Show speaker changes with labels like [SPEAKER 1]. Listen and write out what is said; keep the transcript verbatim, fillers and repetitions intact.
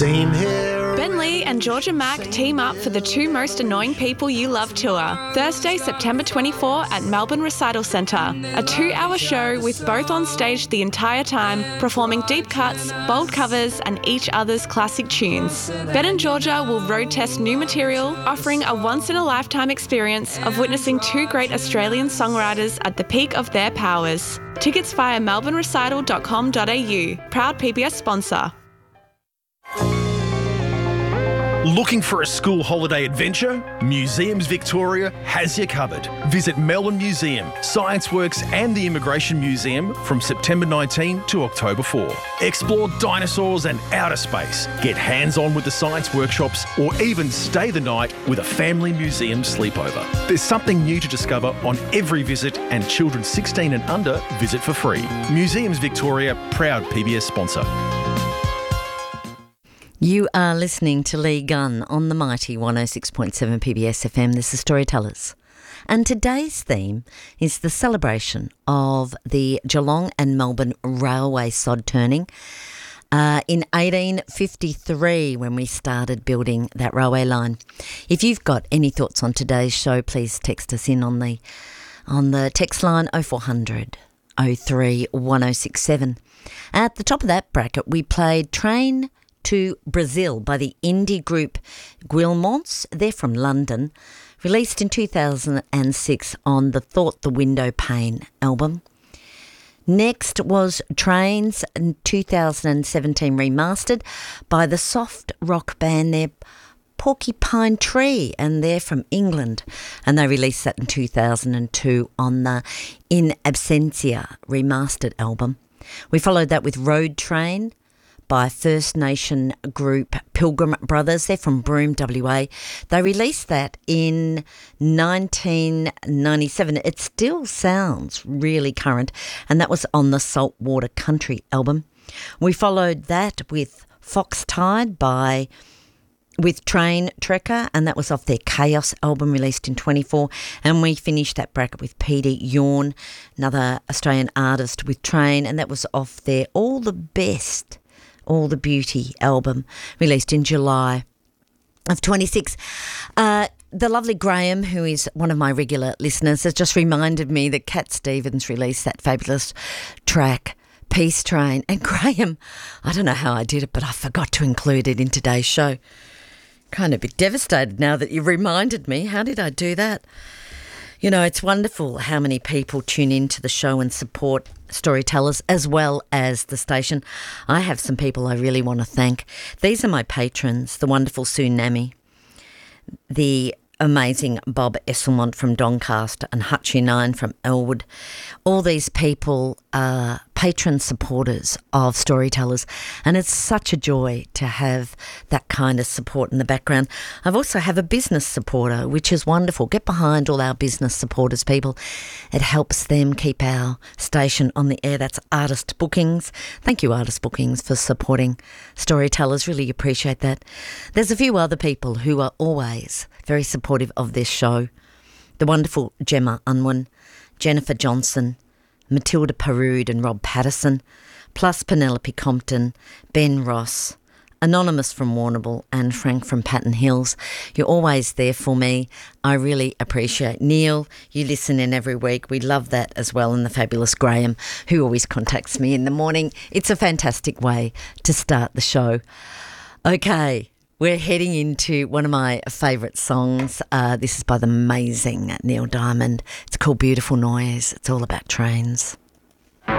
[SPEAKER 1] Same here.
[SPEAKER 2] Ben Lee and Georgia Mack team up for the Two Most Annoying People You Love tour, Thursday, September twenty-fourth at Melbourne Recital Centre. A two-hour show with both on stage the entire time, performing deep cuts, bold covers and each other's classic tunes. Ben and Georgia will road test new material, offering a once-in-a-lifetime experience of witnessing two great Australian songwriters at the peak of their powers. Tickets via melbourne recital dot com dot a u. Proud P B S sponsor.
[SPEAKER 3] Looking for a school holiday adventure? Museums Victoria has you covered. Visit Melbourne Museum, Science Works and the Immigration Museum from September nineteenth to October fourth. Explore dinosaurs and outer space, get hands-on with the science workshops or even stay the night with a family museum sleepover. There's something new to discover on every visit and children sixteen and under visit for free. Museums Victoria, proud P B S sponsor.
[SPEAKER 4] You are listening to Lee Gunn on the mighty one oh six point seven P B S F M. This is Storytellers. And today's theme is the celebration of the Geelong and Melbourne Railway sod turning uh, in eighteen fifty-three when we started building that railway line. If you've got any thoughts on today's show, please text us in on the on the text line oh four hundred oh three one oh six seven. At the top of that bracket, we played Train to Brazil by the indie group Guillemons. They're from London, released in two thousand six on the Thought the Window Pane album. Next was Trains in two thousand seventeen remastered by the soft rock band there, Porcupine Tree, and they're from England, and they released that in two thousand two on the In Absentia remastered album. We followed that with Road Train by First Nation group Pilgrim Brothers. They're from Broome, W A. They released that in nineteen ninety-seven. It still sounds really current, and that was on the Saltwater Country album. We followed that with Fox Tide by with Train Trekker, and that was off their Chaos album released in twenty-four. And we finished that bracket with Peter Yorn, another Australian artist, with Train, and that was off their All the Best, All the Beauty album, released in July of twenty-six. Uh, the lovely Graham, who is one of my regular listeners, has just reminded me that Cat Stevens released that fabulous track, Peace Train. And Graham, I don't know how I did it, but I forgot to include it in today's show. Kind of a bit devastated now that you've reminded me. How did I do that? You know, it's wonderful how many people tune into the show and support Storytellers as well as the station. I have some people I really want to thank. These are my patrons, the wonderful Sue Nami, the amazing Bob Esselmont from Doncaster and Hutchie Nine from Elwood. All these people are patron supporters of Storytellers, and it's such a joy to have that kind of support in the background. I've also have a business supporter, which is wonderful. Get behind all our business supporters, people. It helps them keep our station on the air. That's Artist Bookings. Thank you, Artist Bookings, for supporting Storytellers. Really appreciate that. There's a few other people who are always very supportive of this show. The wonderful Gemma Unwin, Jennifer Johnson, Matilda Perud and Rob Patterson, plus Penelope Compton, Ben Ross, Anonymous from Warrnambool and Frank from Patton Hills. You're always there for me. I really appreciate Neil. You listen in every week. We love that as well. And the fabulous Graham, who always contacts me in the morning. It's a fantastic way to start the show. Okay. We're heading into one of my favourite songs. Uh, this is by the amazing Neil Diamond. It's called Beautiful Noise. It's all about trains.